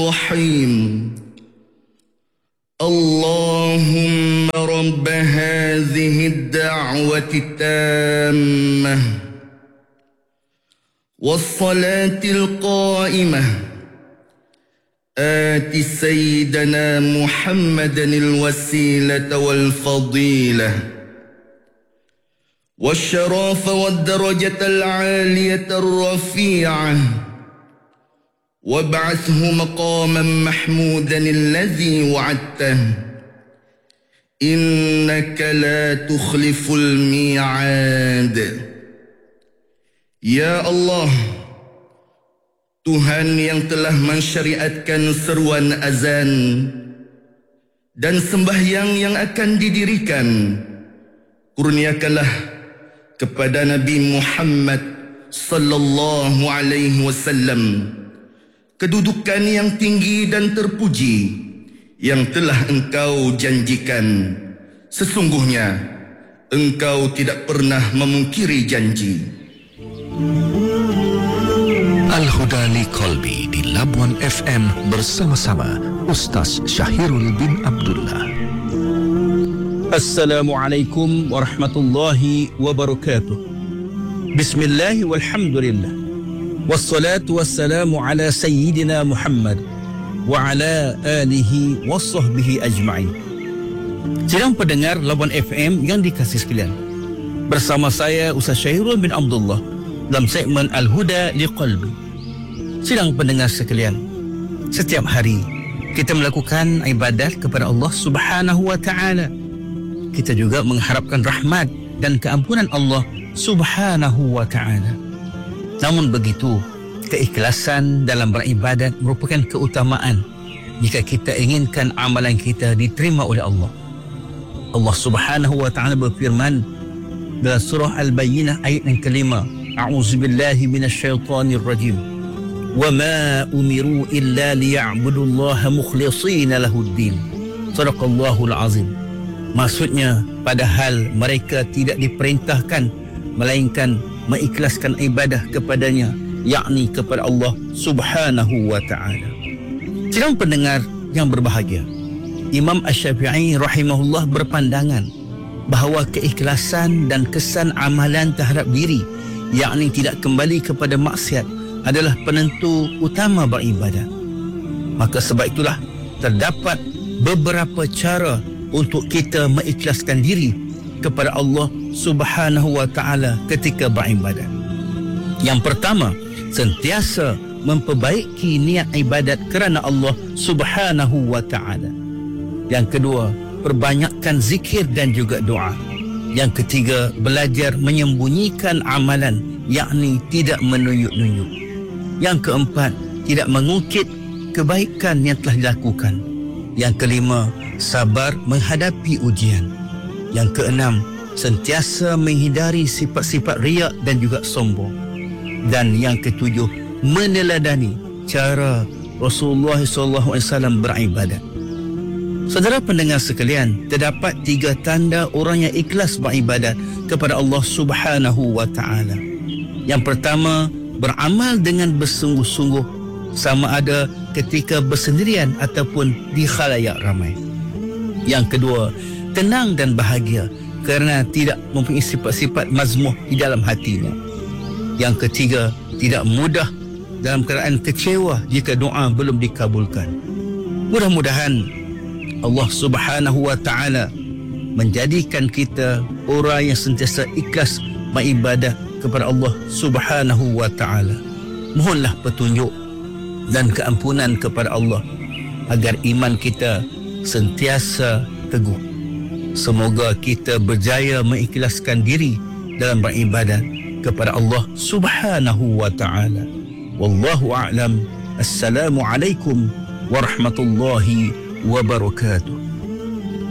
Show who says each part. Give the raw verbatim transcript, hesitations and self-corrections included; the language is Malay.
Speaker 1: الرحيم اللهم رب هذه الدعوة التامة والصلاة القائمة آت سيدنا محمدا الوسيلة والفضيلة والشرف والدرجة العالية الرفيعة وابعثه مقاما محمودا الذي وعدته إنك لا تخلف الميعاد. Ya Allah, Tuhan yang telah mensyariatkan seruan azan dan sembahyang yang akan didirikan, kurniakanlah kepada Nabi Muhammad sallallahu alaihi wasallam kedudukan yang tinggi dan terpuji yang telah Engkau janjikan. Sesungguhnya Engkau tidak pernah memungkiri janji.
Speaker 2: Al-Huda li Qalbi di Labuan F M bersama-sama Ustaz Syahirul bin Abdullah.
Speaker 3: Assalamualaikum warahmatullahi wabarakatuh. Bismillah walhamdulillah. Wassalatu wassalamu ala sayyidina Muhammad wa ala alihi wa sahbihi ajma'in. Sidang pendengar Labuan F M yang dikasihi sekalian, bersama saya Ustaz Syahirul bin Abdullah dalam segmen Al-Huda li Qalbi. Sidang pendengar sekalian, setiap hari kita melakukan ibadat kepada Allah Subhanahu wa taala. Kita juga mengharapkan rahmat dan keampunan Allah Subhanahu wa taala. Namun begitu, keikhlasan dalam beribadat merupakan keutamaan jika kita inginkan amalan kita diterima oleh Allah. Allah Subhanahu wa taala berfirman dalam surah Al-Bayyinah ayat yang kelima, A'udzubillahi minasyaitonir rajim. Wa ma umiru illa liya'budullaha mukhlishina lahuddin. Shadaqallahul azim. Maksudnya, padahal mereka tidak diperintahkan melainkan mengikhlaskan ibadah kepadanya, yakni kepada Allah Subhanahu wa taala. Sidang pendengar yang berbahagia, Imam Asy-Syafi'i rahimahullah berpandangan bahawa keikhlasan dan kesan amalan terhadap diri, yakni tidak kembali kepada maksiat, adalah penentu utama beribadah. Maka sebab itulah terdapat beberapa cara untuk kita mengikhlaskan diri kepada Allah Subhanahu wa taala ketika beribadat. Yang pertama, sentiasa memperbaiki niat ibadat kerana Allah Subhanahu wa taala. Yang kedua, perbanyakkan zikir dan juga doa. Yang ketiga, belajar menyembunyikan amalan, yakni tidak menunjuk-nunjuk. Yang keempat, tidak mengungkit kebaikan yang telah dilakukan. Yang kelima, sabar menghadapi ujian. Yang keenam, sentiasa menghindari sifat-sifat riak dan juga sombong. Dan yang ketujuh, meneladani cara Rasulullah sallallahu alaihi wasallam beribadat. Saudara pendengar sekalian, terdapat tiga tanda orang yang ikhlas beribadat kepada Allah Subhanahu wa taala. Yang pertama, beramal dengan bersungguh-sungguh, sama ada ketika bersendirian ataupun di khalayak ramai. Yang kedua, tenang dan bahagia kerana tidak mempunyai sifat-sifat mazmuh di dalam hatinya. Yang ketiga, tidak mudah dalam keadaan kecewa jika doa belum dikabulkan. Mudah-mudahan Allah Subhanahu wa taala menjadikan kita orang yang sentiasa ikhlas beribadah kepada Allah Subhanahu wa taala. Mohonlah petunjuk dan keampunan kepada Allah agar iman kita sentiasa teguh. Semoga kita berjaya mengikhlaskan diri dalam beribadat kepada Allah Subhanahu wa taala. Wallahu a'lam. Assalamualaikum warahmatullahi wabarakatuh.